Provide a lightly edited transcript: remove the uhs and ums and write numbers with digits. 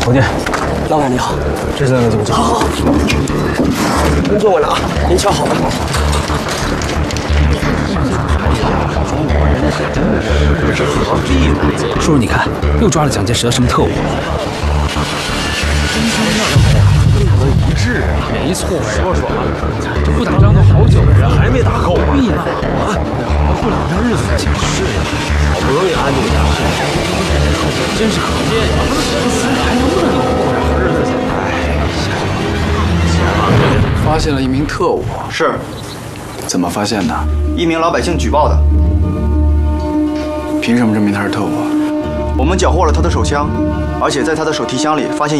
侯健， 老板你好， 这3个怎么找？ 好，您坐稳了啊，您瞧好了。 叔叔，你看，又抓了蒋介石的什么特务？ 一致啊！ 没错，说这不打仗都好久了， 还没打够啊！ 对呢，啊，过两天日子才行。是呀， 好不容易安定下来， 真是可见呀！还能不能过点好日子去？ 发现了一名特务， 是， 怎么发现的？ 一名老百姓举报的。 凭什么证明他是特务啊？ 我们缴获了他的手枪，而且在他的手提箱里发现